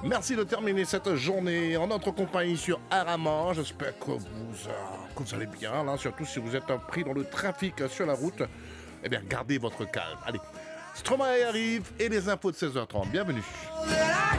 Merci de terminer cette journée en notre compagnie sur Arama. J'espère que vous allez bien, là, surtout si vous êtes pris dans le trafic sur la route. Eh bien, gardez votre calme. Allez, Stromae arrive et les infos de 16h30. Bienvenue.